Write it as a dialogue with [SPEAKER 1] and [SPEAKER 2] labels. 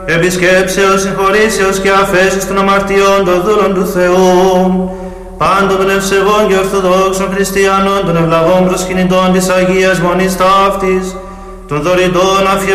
[SPEAKER 1] Επισκέψεως, συγχωρήσεως και αφέσεως των αμαρτιών των δούλων του Θεού, πάντων των ευσεβών και ορθοδόξων χριστιανών, των ευλαβών προσκυνητών της Αγίας Μονής Ταύτης, των δωρητών